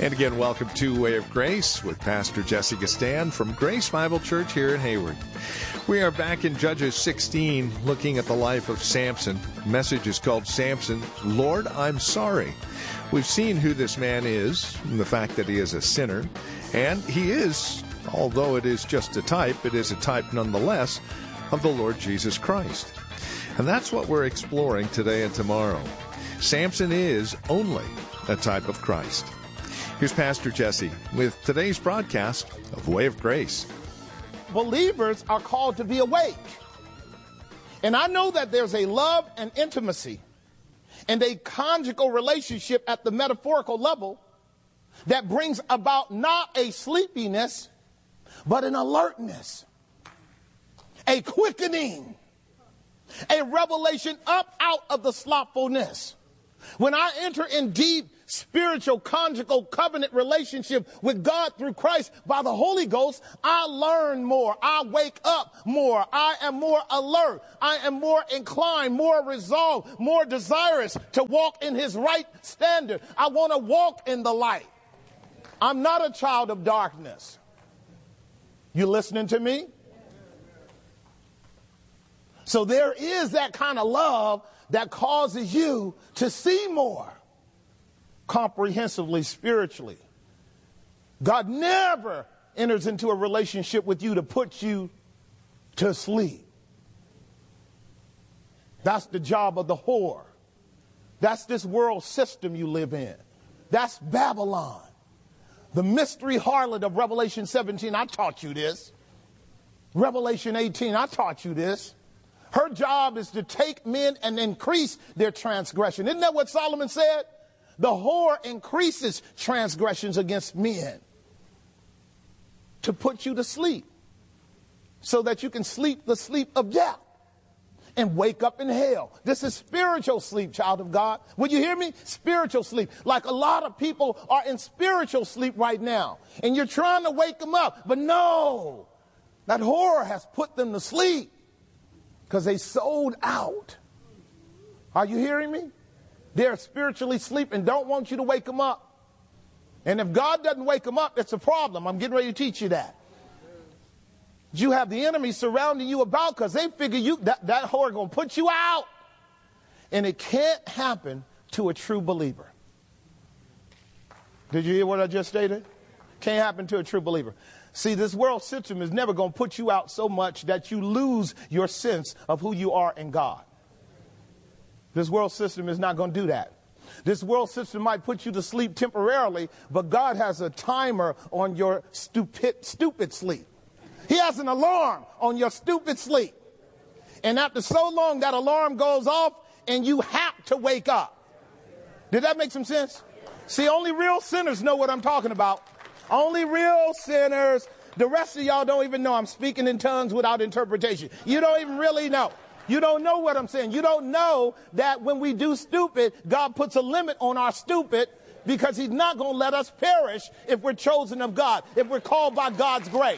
And again, welcome to Way of Grace with Pastor Jesse Gastan from Grace Bible Church here in Hayward. We are back in Judges 16, looking at the life of Samson. The message is called Samson, Lord, I'm Sorry. We've seen who this man is, and the fact that he is a sinner. And he is, although it is just a type, it is a type nonetheless of the Lord Jesus Christ. And that's what we're exploring today and tomorrow. Samson is only a type of Christ. Here's Pastor Jesse with today's broadcast of Way of Grace. Believers are called to be awake. And I know that there's a love and intimacy and a conjugal relationship at the metaphorical level that brings about not a sleepiness, but an alertness, a quickening, a revelation up out of the slothfulness. When I enter in deep spiritual, conjugal, covenant relationship with God through Christ by the Holy Ghost, I learn more. I wake up more. I am more alert. I am more inclined, more resolved, more desirous to walk in his right standard. I want to walk in the light. I'm not a child of darkness. You listening to me? So there is that kind of love that causes you to see more comprehensively, spiritually. God never enters into a relationship with you to put you to sleep. That's the job of the whore. That's this world system you live in. That's Babylon. The mystery harlot of Revelation 17, I taught you this. Revelation 18, I taught you this. Her job is to take men and increase their transgression. Isn't that what Solomon said? The whore increases transgressions against men to put you to sleep so that you can sleep the sleep of death and wake up in hell. This is spiritual sleep, child of God. Would you hear me? Spiritual sleep. Like a lot of people are in spiritual sleep right now, and you're trying to wake them up. But no, that whore has put them to sleep because they sold out. Are you hearing me? They're spiritually sleeping, don't want you to wake them up. And if God doesn't wake them up, it's a problem. I'm getting ready to teach you that. You have the enemy surrounding you about because they figure that whore going to put you out. And it can't happen to a true believer. Did you hear what I just stated? Can't happen to a true believer. See, this world system is never going to put you out so much that you lose your sense of who you are in God. This world system is not going to do that. This world system might put you to sleep temporarily, but God has a timer on your stupid sleep. He has an alarm on your stupid sleep. And after so long, that alarm goes off and you have to wake up. Did that make some sense? See, only real sinners know what I'm talking about. Only real sinners. The rest of y'all don't even know I'm speaking in tongues without interpretation. You don't even really know. You don't know what I'm saying. You don't know that when we do stupid, God puts a limit on our stupid because he's not going to let us perish if we're chosen of God, if we're called by God's grace.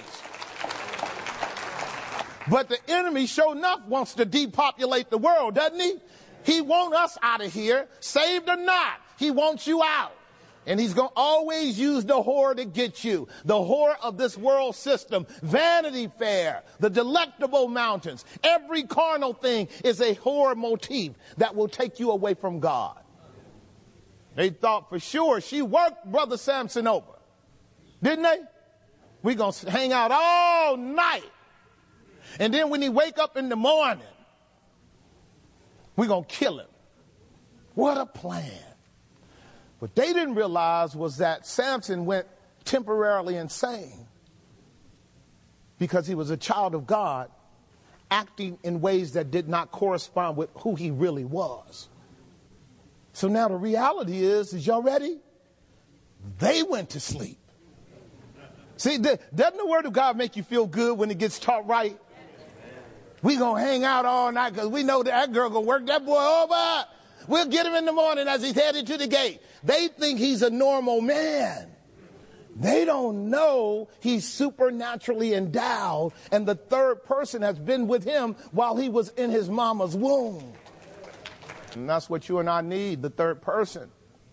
But the enemy, sure enough, wants to depopulate the world, doesn't he? He wants us out of here, saved or not. He wants you out. And he's going to always use the whore to get you. The whore of this world system. Vanity Fair. The Delectable Mountains. Every carnal thing is a whore motif that will take you away from God. They thought for sure she worked Brother Samson over. Didn't they? We're going to hang out all night. And then when he wake up in the morning, we're going to kill him. What a plan. What they didn't realize was that Samson went temporarily insane because he was a child of God acting in ways that did not correspond with who he really was. So now the reality is y'all ready? They went to sleep. See, doesn't the word of God make you feel good when it gets taught right? We gonna hang out all night because we know that girl gonna work that boy over. We'll get him in the morning as he's headed to the gate. They think he's a normal man. They don't know he's supernaturally endowed, and the third person has been with him while he was in his mama's womb. And that's what you and I need, the third person.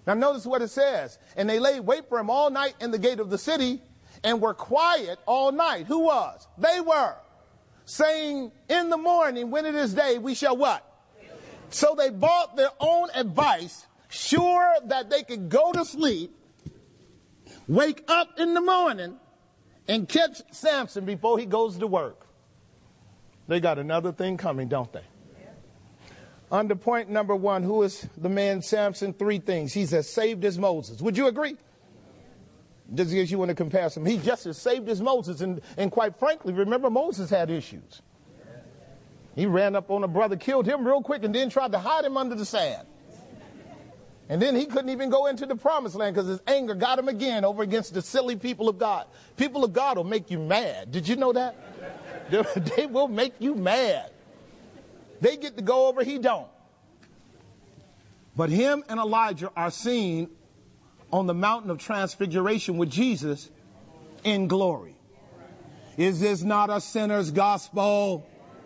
Now notice what it says. And they laid wait for him all night in the gate of the city and were quiet all night. Who was? They were. Saying, in the morning, when it is day, we shall what? So they bought their own advice, sure that they could go to sleep, wake up in the morning, and catch Samson before he goes to work. They got another thing coming, don't they? Under point number 1, who is the man Samson? 3 things. He's as saved as Moses. Would you agree? Just because you want to compare some. He's just as saved as Moses. And quite frankly, remember, Moses had issues. He ran up on a brother, killed him real quick, and then tried to hide him under the sand. And then he couldn't even go into the promised land because his anger got him again over against the silly people of God. People of God will make you mad. Did you know that? They will make you mad. They get to go over, he don't. But him and Elijah are seen on the mountain of transfiguration with Jesus in glory. Is this not a sinner's gospel?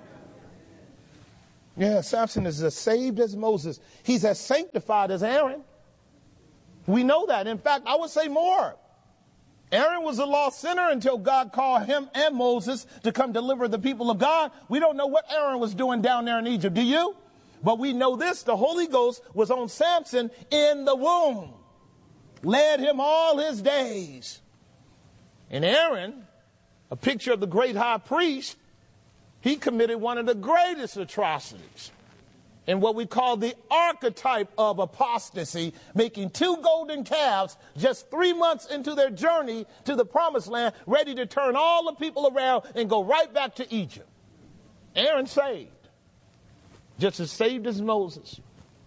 Yeah, Samson is as saved as Moses. He's as sanctified as Aaron. We know that. In fact, I would say more. Aaron was a lost sinner until God called him and Moses to come deliver the people of God. We don't know what Aaron was doing down there in Egypt. Do you? But we know this. The Holy Ghost was on Samson in the womb. Led him all his days. And Aaron, a picture of the great high priest, he committed one of the greatest atrocities in what we call the archetype of apostasy, making 2 golden calves just 3 months into their journey to the promised land, ready to turn all the people around and go right back to Egypt. Aaron saved, just as saved as Moses,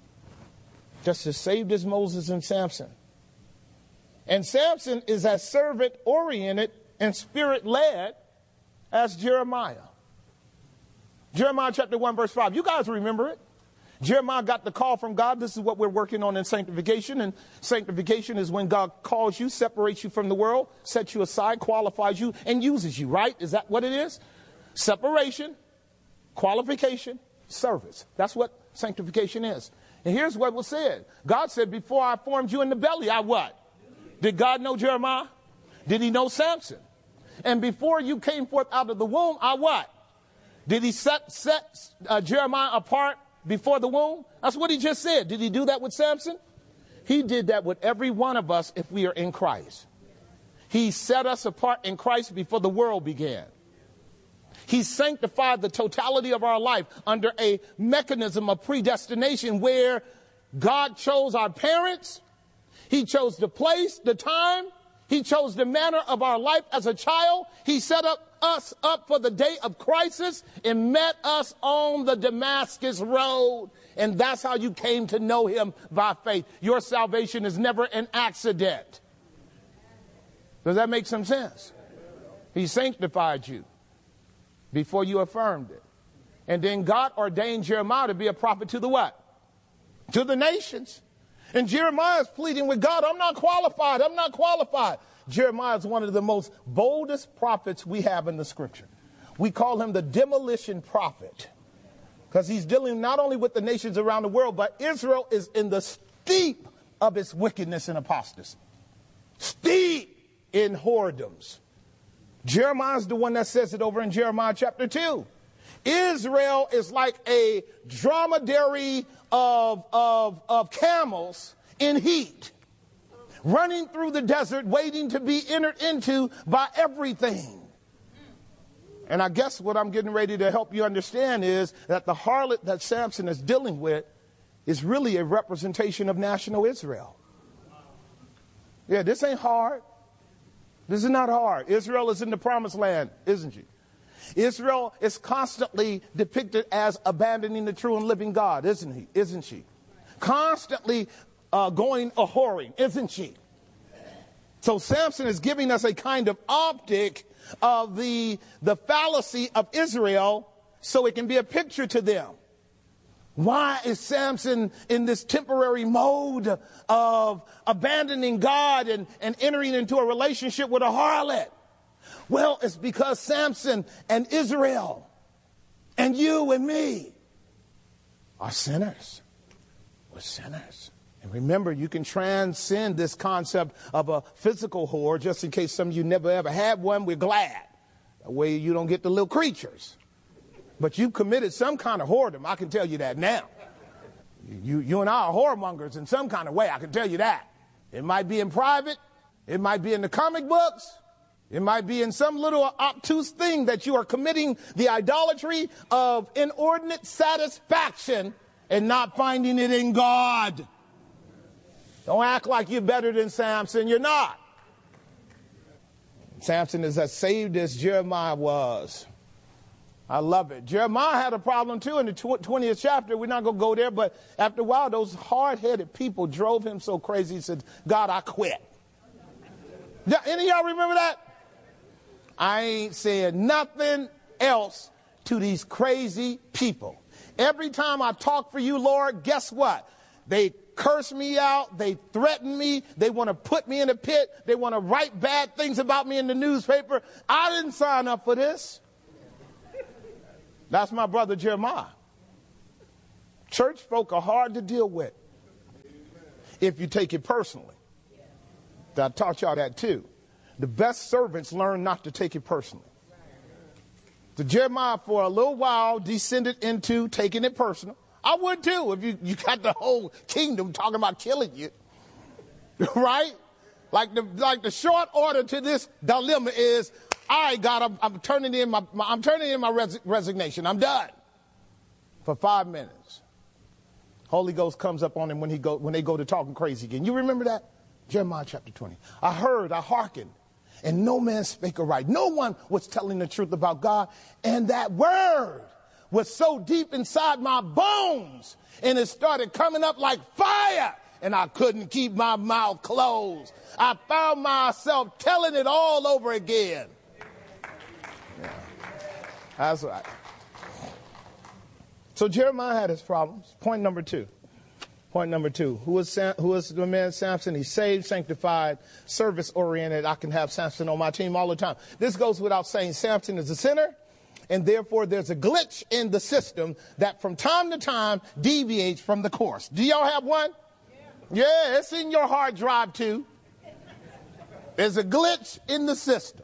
just as saved as Moses and Samson. And Samson is as servant-oriented and spirit-led as Jeremiah. Jeremiah chapter 1, verse 5. You guys remember it. Jeremiah got the call from God. This is what we're working on in sanctification. And sanctification is when God calls you, separates you from the world, sets you aside, qualifies you, and uses you, right? Is that what it is? Separation, qualification, service. That's what sanctification is. And here's what was said. God said, before I formed you in the belly, I what? Did God know Jeremiah? Did he know Samson? And before you came forth out of the womb, I what? Did he set Jeremiah apart before the womb? That's what he just said. Did he do that with Samson? He did that with every one of us if we are in Christ. He set us apart in Christ before the world began. He sanctified the totality of our life under a mechanism of predestination where God chose our parents. He chose the place, the time. He chose the manner of our life as a child. He set us up for the day of crisis and met us on the Damascus road. And that's how you came to know him by faith. Your salvation is never an accident. Does that make some sense? He sanctified you before you affirmed it. And then God ordained Jeremiah to be a prophet to the what? To the nations. And Jeremiah is pleading with God, I'm not qualified. I'm not qualified. Jeremiah is one of the most boldest prophets we have in the scripture. We call him the demolition prophet because he's dealing not only with the nations around the world, but Israel is in the steep of its wickedness and apostasy. Steep in whoredoms. Jeremiah is the one that says it over in Jeremiah chapter 2. Israel is like a dromedary of camels in heat, running through the desert, waiting to be entered into by everything. And I guess what I'm getting ready to help you understand is that the harlot that Samson is dealing with is really a representation of national Israel. Yeah, this ain't hard. This is not hard. Israel is in the promised land, isn't she? Israel is constantly depicted as abandoning the true and living God, isn't she? Constantly going a-whoring, isn't she? So Samson is giving us a kind of optic of the fallacy of Israel so it can be a picture to them. Why is Samson in this temporary mode of abandoning God and entering into a relationship with a harlot? Well, it's because Samson and Israel and you and me are sinners. We're sinners. Remember, you can transcend this concept of a physical whore, just in case some of you never ever had one. We're glad. That way you don't get the little creatures. But you've committed some kind of whoredom. I can tell you that now. You and I are whoremongers in some kind of way. I can tell you that. It might be in private. It might be in the comic books. It might be in some little obtuse thing that you are committing the idolatry of inordinate satisfaction and not finding it in God. Don't act like you're better than Samson. You're not. Samson is as saved as Jeremiah was. I love it. Jeremiah had a problem too in the 20th chapter. We're not going to go there, but after a while, those hard-headed people drove him so crazy. He said, God, I quit. Any of y'all remember that? I ain't saying nothing else to these crazy people. Every time I talk for you, Lord, guess what? They curse me out. They threaten me. They want to put me in a pit. They want to write bad things about me in the newspaper. I didn't sign up for this. That's my brother Jeremiah. Church folk are hard to deal with if you take it personally. I taught y'all that too. The best servants learn not to take it personally. So Jeremiah, for a little while, descended into taking it personal. I would too if you got the whole kingdom talking about killing you. Right? Like the short order to this dilemma is, all right, God, I'm turning in my resignation. I'm done. For 5 minutes. Holy Ghost comes up on him when they go to talking crazy again. You remember that? Jeremiah chapter 20. I hearkened, and no man spake aright. No one was telling the truth about God. And that word was so deep inside my bones, and it started coming up like fire, and I couldn't keep my mouth closed. I found myself telling it all over again. Yeah, that's right. So Jeremiah had his problems. Point number two. Who is the man Samson? He's saved, sanctified, service-oriented. I can have Samson on my team all the time. This goes without saying. Samson is a sinner, and therefore there's a glitch in the system that from time to time deviates from the course. Do y'all have one? Yeah, it's in your hard drive too. There's a glitch in the system.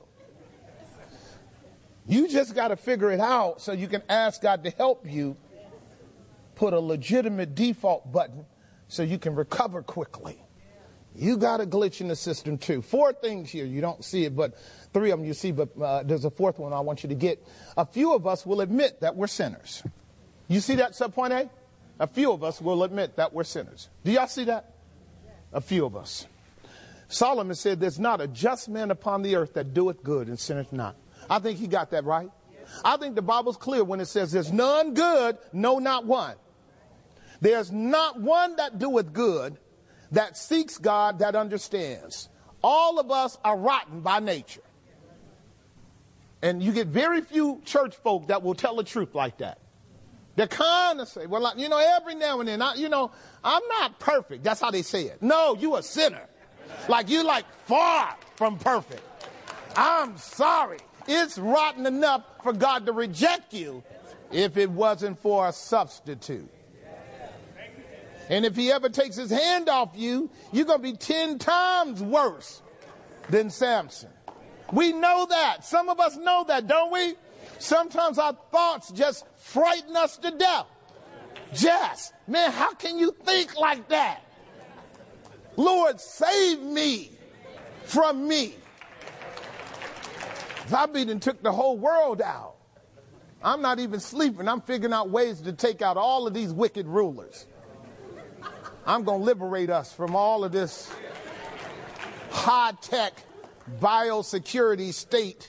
You just got to figure it out so you can ask God to help you put a legitimate default button so you can recover quickly. You got a glitch in the system too. 4 things here. You don't see it, but 3 of them you see, but there's a 4th one I want you to get. A few of us will admit that we're sinners. You see that, subpoint A? A few of us will admit that we're sinners. Do y'all see that? A few of us. Solomon said, there's not a just man upon the earth that doeth good and sinneth not. I think he got that right. I think the Bible's clear when it says there's none good, no, not one. There's not one that doeth good, that seeks God, that understands. All of us are rotten by nature. And you get very few church folk that will tell the truth like that. They kind of say, well, every now and then, I'm not perfect. That's how they say it. No, you a sinner. Like you far from perfect. I'm sorry. It's rotten enough for God to reject you if it wasn't for a substitute. And if he ever takes his hand off you, you're going to be 10 times worse than Samson. We know that. Some of us know that, don't we? Sometimes our thoughts just frighten us to death. Man, how can you think like that? Lord, save me from me. I beat took the whole world out. I'm not even sleeping. I'm figuring out ways to take out all of these wicked rulers. I'm going to liberate us from all of this high-tech biosecurity state.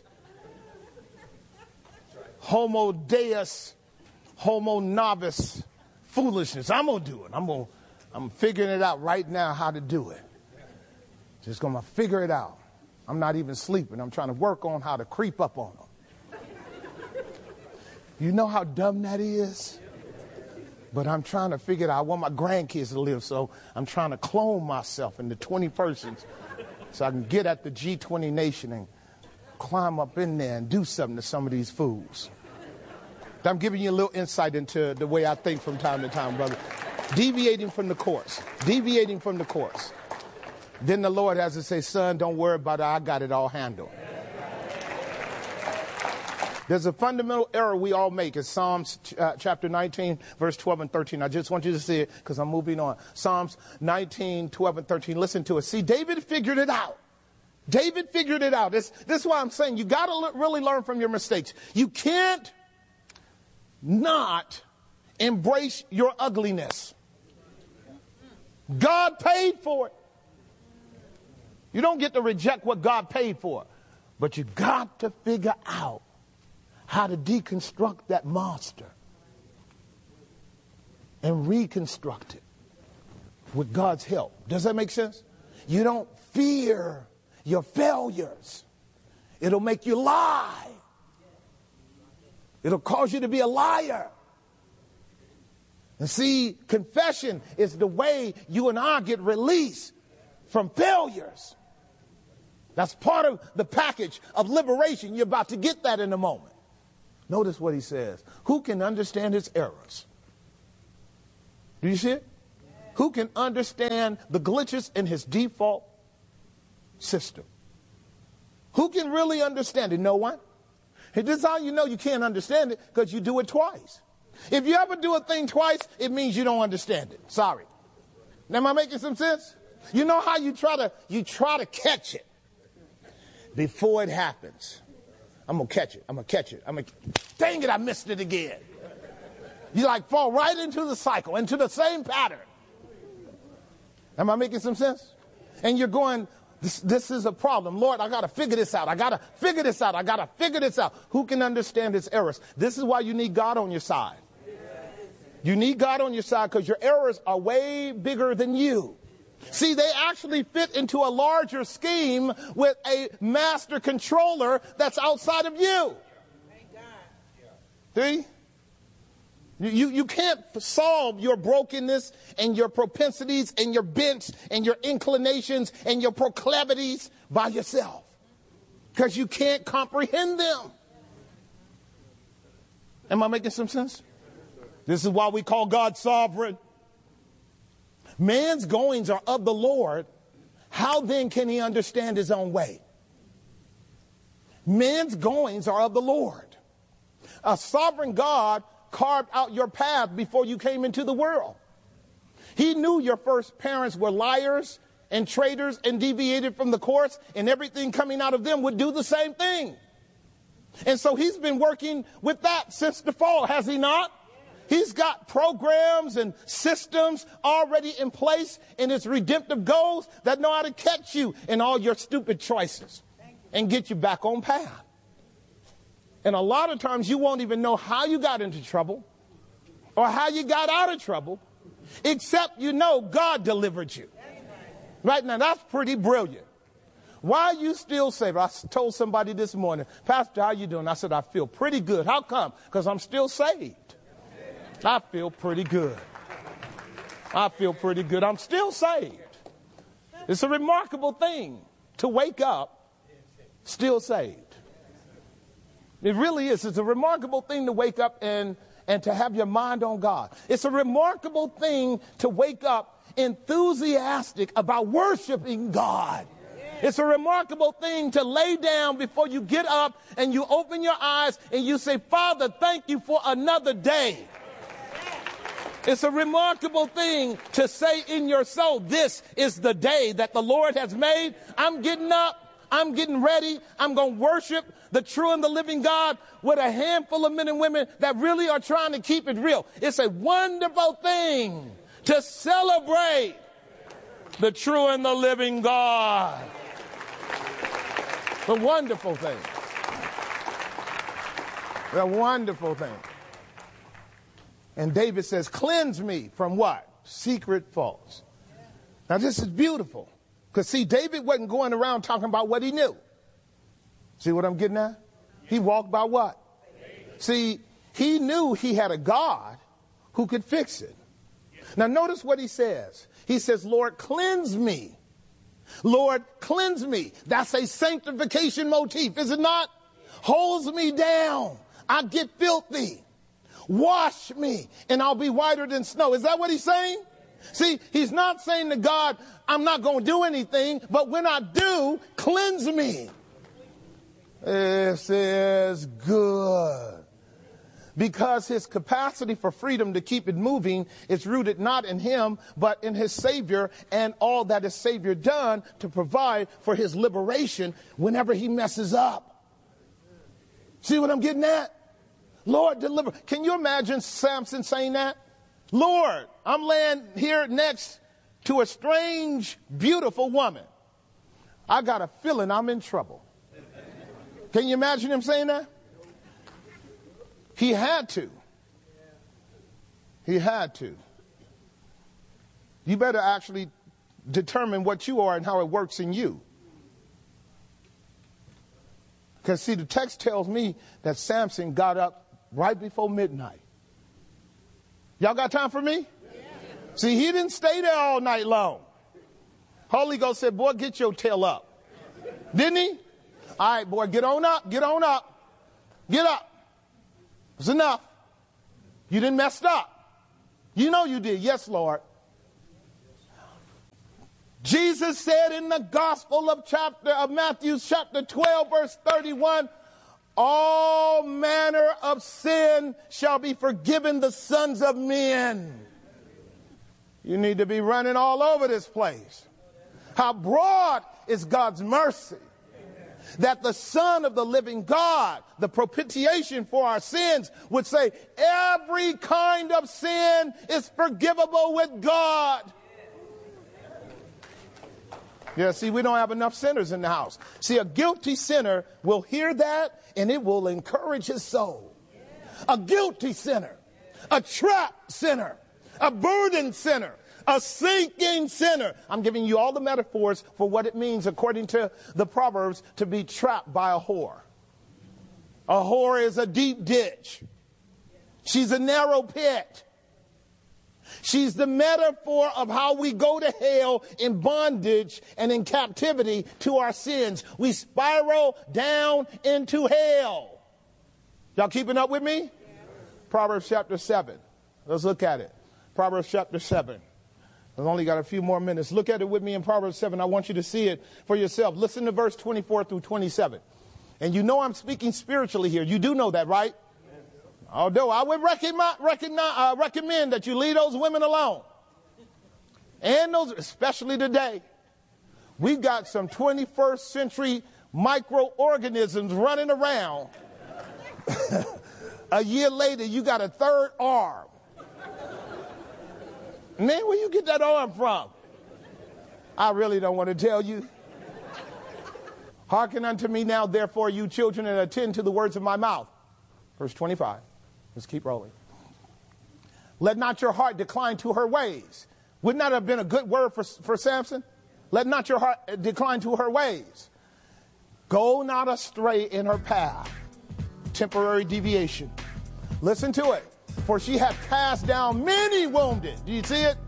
Homo Deus, Homo Novice foolishness. I'm going to do it. I'm figuring it out right now how to do it. Just going to figure it out. I'm not even sleeping. I'm trying to work on how to creep up on them. You know how dumb that is? But I'm trying to figure it out. I want my grandkids to live, so I'm trying to clone myself into 20 persons so I can get at the G20 nation and climb up in there and do something to some of these fools. I'm giving you a little insight into the way I think from time to time, brother. Deviating from the course. Deviating from the course. Then the Lord has to say, son, don't worry about it. I got it all handled. There's a fundamental error we all make. It's Psalms chapter 19, verse 12 and 13. I just want you to see it because I'm moving on. Psalms 19, 12 and 13. Listen to it. See, David figured it out. David figured it out. This is why I'm saying you got to really learn from your mistakes. You can't not embrace your ugliness. God paid for it. You don't get to reject what God paid for. But you got to figure out how to deconstruct that monster and reconstruct it with God's help. Does that make sense? You don't fear your failures. It'll make you lie. It'll cause you to be a liar. And see, confession is the way you and I get released from failures. That's part of the package of liberation. You're about to get that in a moment. Notice what he says. Who can understand his errors? Do you see it? Who can understand the glitches in his default system? Who can really understand it? No one. And this is how you know you can't understand it, because you do it twice. If you ever do a thing twice, it means you don't understand it. Sorry. Am I making some sense? You know how you try to catch it before it happens. I'm going to catch it. I'm going to catch it. Dang it, I missed it again. You like fall right into the cycle, into the same pattern. Am I making some sense? And you're going, this is a problem. Lord, I got to figure this out. I got to figure this out. I got to figure this out. Who can understand his errors? This is why you need God on your side. You need God on your side because your errors are way bigger than you. See, they actually fit into a larger scheme with a master controller that's outside of you. See? You can't solve your brokenness and your propensities and your bents and your inclinations and your proclivities by yourself, because you can't comprehend them. Am I making some sense? This is why we call God sovereign. Man's goings are of the Lord. How then can he understand his own way? Man's goings are of the Lord. A sovereign God carved out your path before you came into the world. He knew your first parents were liars and traitors and deviated from the course, and everything coming out of them would do the same thing. And so he's been working with that since the fall, has he not? He's got programs and systems already in place in his redemptive goals that know how to catch you in all your stupid choices and get you back on path. And a lot of times you won't even know how you got into trouble or how you got out of trouble, except you know God delivered you. Right now, that's pretty brilliant. Why are you still saved? I told somebody this morning, Pastor, how you doing? I said, I feel pretty good. How come? Because I'm still saved. I feel pretty good. I feel pretty good. I'm still saved. It's a remarkable thing to wake up still saved. It really is. It's a remarkable thing to wake up and to have your mind on God. It's a remarkable thing to wake up enthusiastic about worshiping God. It's a remarkable thing to lay down before you get up and you open your eyes and you say, Father, thank you for another day. It's a remarkable thing to say in your soul, this is the day that the Lord has made. I'm getting up. I'm getting ready. I'm going to worship the true and the living God with a handful of men and women that really are trying to keep it real. It's a wonderful thing to celebrate the true and the living God. The wonderful thing. The wonderful thing. And David says, cleanse me from what? Secret faults. Now this is beautiful. Because see, David wasn't going around talking about what he knew. See what I'm getting at? He walked by what? See, he knew he had a God who could fix it. Now notice what he says. He says, Lord, cleanse me. Lord, cleanse me. That's a sanctification motif, is it not? Holds me down. I get filthy. Wash me, and I'll be whiter than snow. Is that what he's saying? See, he's not saying to God, I'm not going to do anything, but when I do, cleanse me. This is good. Because his capacity for freedom to keep it moving is rooted not in him, but in his Savior and all that his Savior done to provide for his liberation whenever he messes up. See what I'm getting at? Lord, deliver. Can you imagine Samson saying that? Lord, I'm laying here next to a strange, beautiful woman. I got a feeling I'm in trouble. Can you imagine him saying that? He had to. He had to. You better actually determine what you are and how it works in you. Because, see, the text tells me that Samson got up right before midnight. Y'all got time for me? Yeah. See, he didn't stay there all night long. Holy Ghost said, boy, get your tail up. Didn't he? All right, boy, get on up, get on up. Get up. It's enough. You didn't mess up. You know you did. Yes, Lord. Jesus said in the Gospel of Matthew chapter 12, verse 31, all manner of sin shall be forgiven the sons of men. You need to be running all over this place. How broad is God's mercy, that the Son of the living God, the propitiation for our sins, would say every kind of sin is forgivable with God. Yeah, see, we don't have enough sinners in the house. See, a guilty sinner will hear that and it will encourage his soul. A guilty sinner, a trapped sinner, a burdened sinner, a sinking sinner. I'm giving you all the metaphors for what it means, according to the Proverbs, to be trapped by a whore. A whore is a deep ditch. She's a narrow pit. She's the metaphor of how we go to hell in bondage and in captivity to our sins. We spiral down into hell. Y'all keeping up with me? Yeah. Proverbs chapter 7. Let's look at it. Proverbs chapter 7. We've only got a few more minutes. Look at it with me in Proverbs 7. I want you to see it for yourself. Listen to verse 24 through 27. And you know I'm speaking spiritually here. You do know that, right? Although I would recommend that you leave those women alone. And those, especially today, we've got some 21st century microorganisms running around. A year later, you got a third arm. Man, where you get that arm from? I really don't want to tell you. Hearken unto me now, therefore, you children, and attend to the words of my mouth. Verse 25. Let's keep rolling. Let not your heart decline to her ways. Wouldn't that have been a good word for Samson? Let not your heart decline to her ways. Go not astray in her path. Temporary deviation. Listen to it. For she hath cast down many wounded. Do you see it?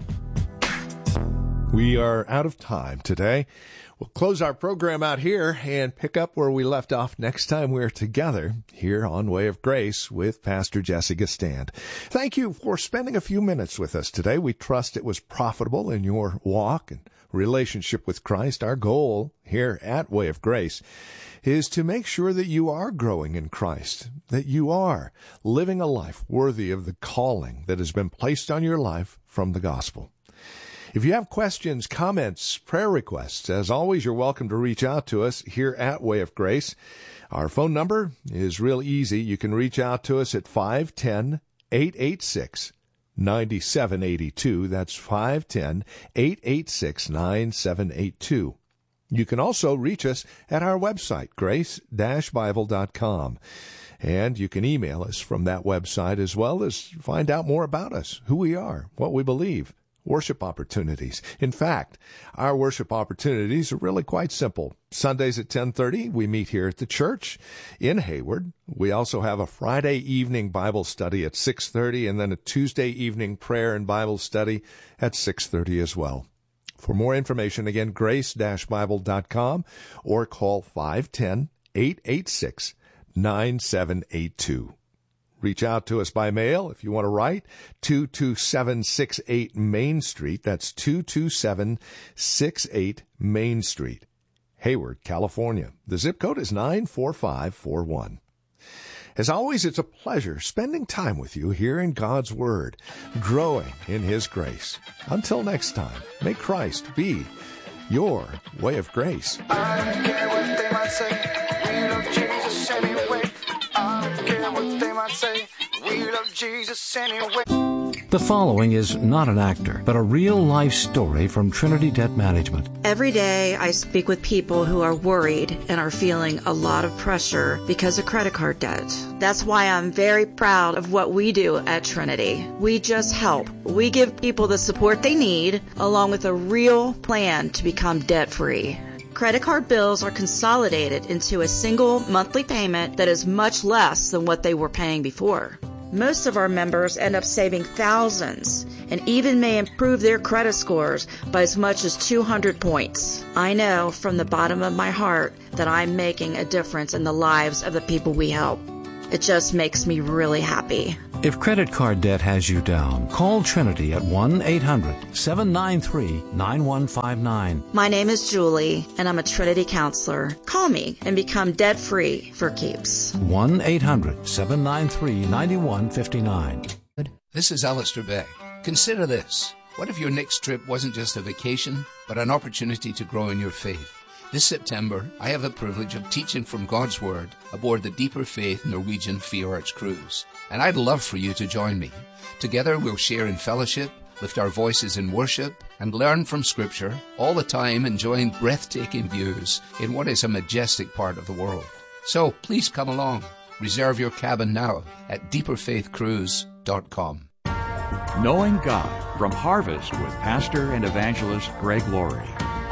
We are out of time today. We'll close our program out here and pick up where we left off next time we're together here on Way of Grace with Pastor Jesse Gistand. Thank you for spending a few minutes with us today. We trust it was profitable in your walk and relationship with Christ. Our goal here at Way of Grace is to make sure that you are growing in Christ, that you are living a life worthy of the calling that has been placed on your life from the gospel. If you have questions, comments, prayer requests, as always, you're welcome to reach out to us here at Way of Grace. Our phone number is real easy. You can reach out to us at 510-886-9782. That's 510-886-9782. You can also reach us at our website, grace-bible.com. And you can email us from that website as well as find out more about us, who we are, what we believe. Worship opportunities. In fact, our worship opportunities are really quite simple. Sundays at 10:30, we meet here at the church in Hayward. We also have a Friday evening Bible study at 6:30 and then a Tuesday evening prayer and Bible study at 6:30 as well. For more information, again, grace-bible.com or call 510-886-9782. Reach out to us by mail if you want to write. 22768 Main Street. That's 22768 Main Street, Hayward, California. The zip code is 94541. As always, it's a pleasure spending time with you here in God's Word, growing in His grace. Until next time, may Christ be your way of grace. I don't care what they might say. We love Jesus anyway. I don't care what they might say. We love Jesus anyway. The following is not an actor, but a real-life story from Trinity Debt Management. Every day I speak with people who are worried and are feeling a lot of pressure because of credit card debt. That's why I'm very proud of what we do at Trinity. We just help. We give people the support they need, along with a real plan to become debt-free. Credit card bills are consolidated into a single monthly payment that is much less than what they were paying before. Most of our members end up saving thousands and even may improve their credit scores by as much as 200 points. I know from the bottom of my heart that I'm making a difference in the lives of the people we help. It just makes me really happy. If credit card debt has you down, call Trinity at 1-800-793-9159. My name is Julie, and I'm a Trinity counselor. Call me and become debt-free for keeps. 1-800-793-9159. This is Alistair Beck. Consider this. What if your next trip wasn't just a vacation, but an opportunity to grow in your faith? This September, I have the privilege of teaching from God's Word aboard the Deeper Faith Norwegian Fjords cruise. And I'd love for you to join me. Together we'll share in fellowship, lift our voices in worship, and learn from Scripture, all the time enjoying breathtaking views in what is a majestic part of the world. So please come along. Reserve your cabin now at deeperfaithcruise.com. Knowing God from Harvest with Pastor and Evangelist Greg Laurie.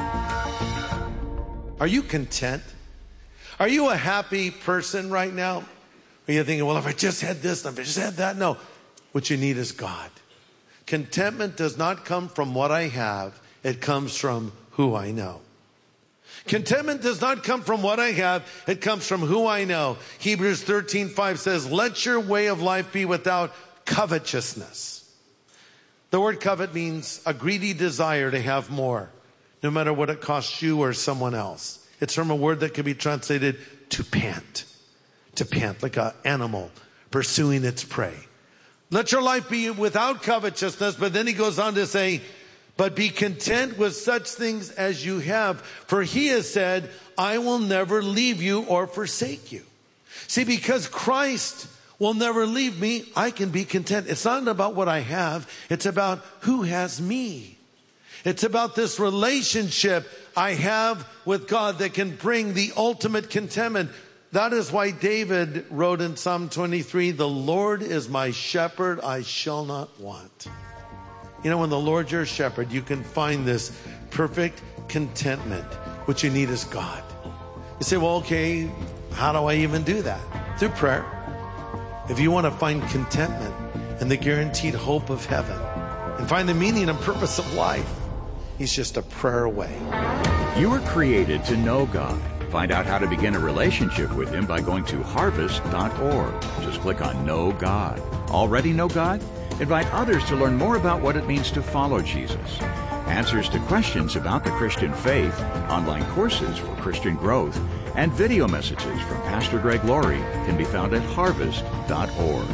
Are you content? Are you a happy person right now? Are you thinking, well, if I just had this, if I just had that? No. What you need is God. Contentment does not come from what I have. It comes from who I know. Contentment does not come from what I have. It comes from who I know. Hebrews 13:5 says, let your way of life be without covetousness. The word covet means a greedy desire to have more, no matter what it costs you or someone else. It's from a word that can be translated to pant like an animal pursuing its prey. Let your life be without covetousness, but then he goes on to say, but be content with such things as you have, for he has said, I will never leave you or forsake you. See, because Christ will never leave me, I can be content. It's not about what I have, it's about who has me. It's about this relationship I have with God that can bring the ultimate contentment. That is why David wrote in Psalm 23, the Lord is my shepherd, I shall not want. You know, when the Lord's your shepherd, you can find this perfect contentment. What you need is God. You say, well, okay, how do I even do that? Through prayer. If you want to find contentment and the guaranteed hope of heaven and find the meaning and purpose of life, He's just a prayer away. You were created to know God. Find out how to begin a relationship with Him by going to harvest.org. Just click on Know God. Already know God? Invite others to learn more about what it means to follow Jesus. Answers to questions about the Christian faith, online courses for Christian growth, and video messages from Pastor Greg Laurie can be found at harvest.org.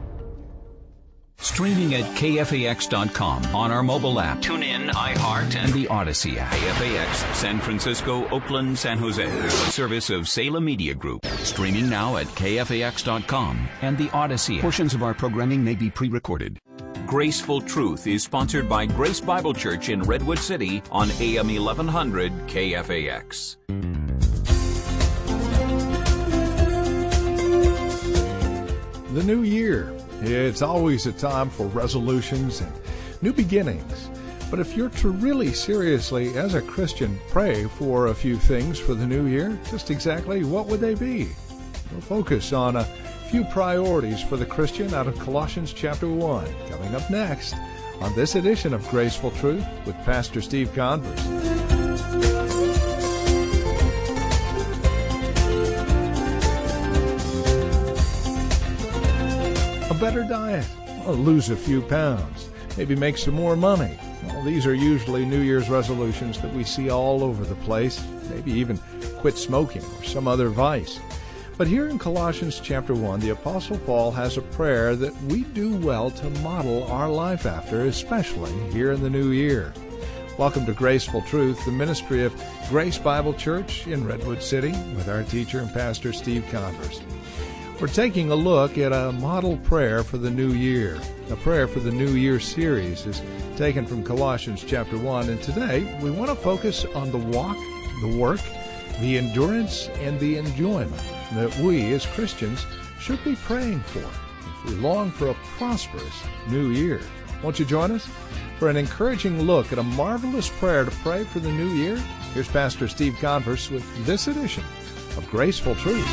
Streaming at KFAX.com on our mobile app, TuneIn, iHeart, and the Odyssey app. KFAX, San Francisco, Oakland, San Jose. A service of Salem Media Group. Streaming now at KFAX.com and the Odyssey app. Portions of our programming may be pre-recorded. Graceful Truth is sponsored by Grace Bible Church in Redwood City on AM 1100 KFAX. The new year. It's always a time for resolutions and new beginnings. But if you're to really seriously, as a Christian, pray for a few things for the new year, just exactly what would they be? We'll focus on a few priorities for the Christian out of Colossians chapter 1, coming up next on this edition of Graceful Truth with Pastor Steve Converse. better diet, or lose a few pounds, maybe make some more money. Well, these are usually New Year's resolutions that we see all over the place, maybe even quit smoking or some other vice. But here in Colossians chapter 1, the Apostle Paul has a prayer that we do well to model our life after, especially here in the new year. Welcome to Graceful Truth, the ministry of Grace Bible Church in Redwood City, with our teacher and pastor Steve Converse. We're taking a look at a model prayer for the new year. A prayer for the New Year series is taken from Colossians chapter 1, and today we want to focus on the walk, the work, the endurance, and the enjoyment that we as Christians should be praying for if we long for a prosperous new year. Won't you join us for an encouraging look at a marvelous prayer to pray for the new year? Here's Pastor Steve Converse with this edition of Graceful Truth.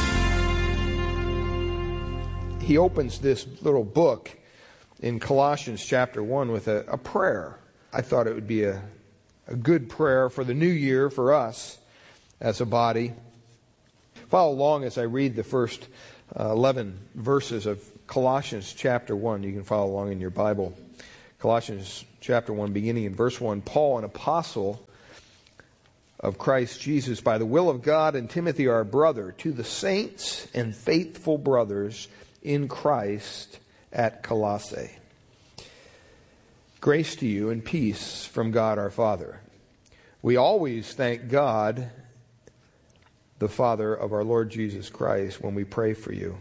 He opens this little book in Colossians chapter 1 with a prayer. I thought it would be a good prayer for the new year for us as a body. Follow along as I read the first 11 verses of Colossians chapter 1. You can follow along in your Bible. Colossians chapter 1, beginning in verse 1. Paul, an apostle of Christ Jesus, by the will of God, and Timothy our brother, to the saints and faithful brothers in Christ at Colossae. Grace to you and peace from God our Father. We always thank God, the Father of our Lord Jesus Christ, when we pray for you,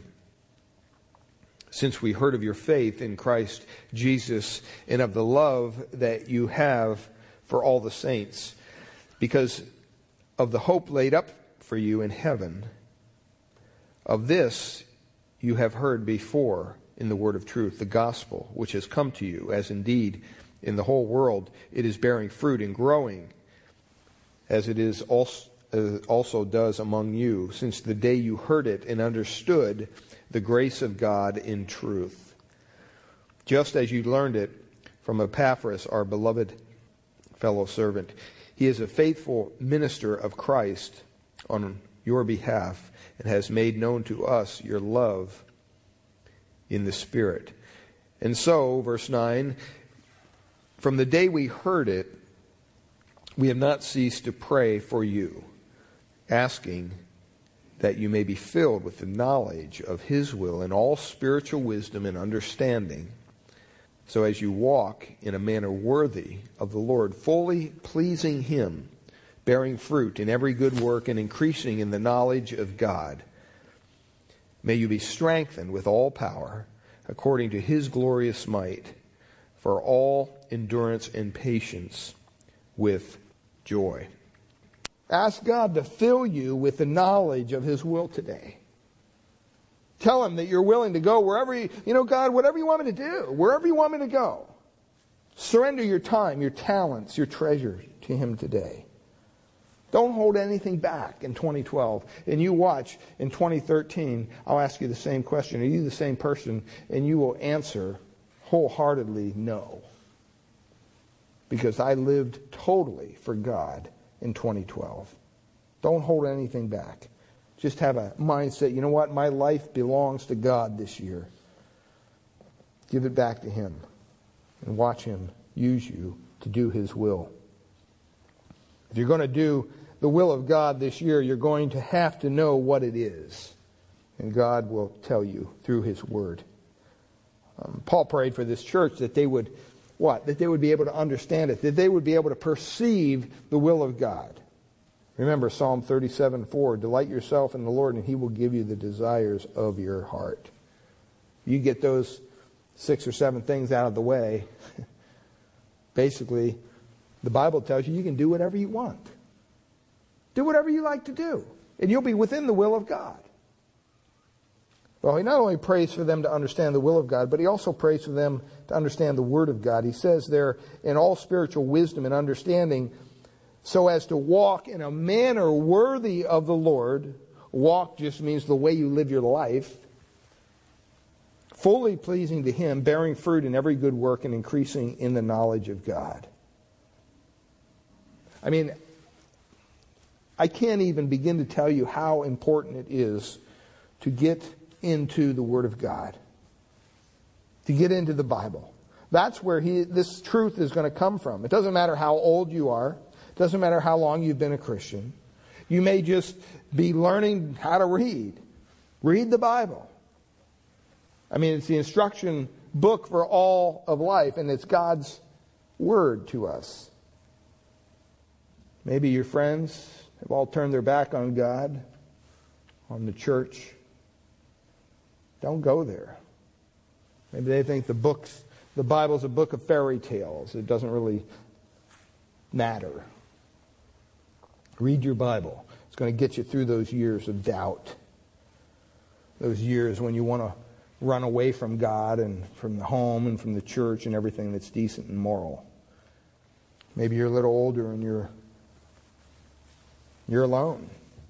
since we heard of your faith in Christ Jesus and of the love that you have for all the saints, because of the hope laid up for you in heaven. Of this you have heard before in the word of truth, the gospel, which has come to you, as indeed in the whole world it is bearing fruit and growing, as it is also does among you, since the day you heard it and understood the grace of God in truth, just as you learned it from Epaphras, our beloved fellow servant. He is a faithful minister of Christ on your behalf, and has made known to us your love in the Spirit. And so, verse 9, from the day we heard it, we have not ceased to pray for you, asking that you may be filled with the knowledge of His will and all spiritual wisdom and understanding, so as you walk in a manner worthy of the Lord, fully pleasing Him, bearing fruit in every good work and increasing in the knowledge of God. May you be strengthened with all power, according to His glorious might, for all endurance and patience with joy. Ask God to fill you with the knowledge of His will today. Tell Him that you're willing to go wherever God, whatever you want me to do, wherever you want me to go. Surrender your time, your talents, your treasure to Him today. Don't hold anything back in 2012. And you watch, in 2013, I'll ask you the same question. Are you the same person? And you will answer wholeheartedly no. Because I lived totally for God in 2012. Don't hold anything back. Just have a mindset, you know what? My life belongs to God this year. Give it back to Him. And watch Him use you to do His will. If you're going to do the will of God this year, you're going to have to know what it is. And God will tell you through His Word. Paul prayed for this church that they would, that they would be able to understand it, that they would be able to perceive the will of God. Remember Psalm 37:4, delight yourself in the Lord and He will give you the desires of your heart. You get those 6 or 7 things out of the way, basically, the Bible tells you can do whatever you want. Do whatever you like to do, and you'll be within the will of God. Well, he not only prays for them to understand the will of God, but he also prays for them to understand the Word of God. He says there, in all spiritual wisdom and understanding, so as to walk in a manner worthy of the Lord. Walk just means the way you live your life. Fully pleasing to Him, bearing fruit in every good work and increasing in the knowledge of God. I mean, I can't even begin to tell you how important it is to get into the Word of God. to get into the Bible. That's where this truth is going to come from. It doesn't matter how old you are. It doesn't matter how long you've been a Christian. You may just be learning how to read. Read the Bible. I mean, it's the instruction book for all of life, and it's God's Word to us. Maybe your friends have all turned their back on God, on the church. Don't go there. Maybe they think the Bible's a book of fairy tales. It doesn't really matter. Read your Bible. It's going to get you through those years of doubt. Those years when you want to run away from God and from the home and from the church and everything that's decent and moral. Maybe you're a little older and you're alone.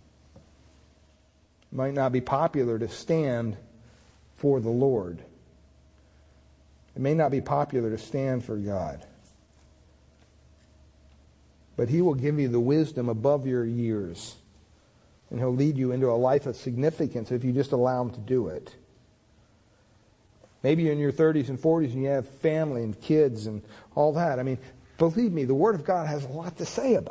It might not be popular to stand for the Lord. It may not be popular to stand for God. But He will give you the wisdom above your years. And He'll lead you into a life of significance if you just allow Him to do it. Maybe you're in your 30s and 40s and you have family and kids and all that. I mean, believe me, the Word of God has a lot to say about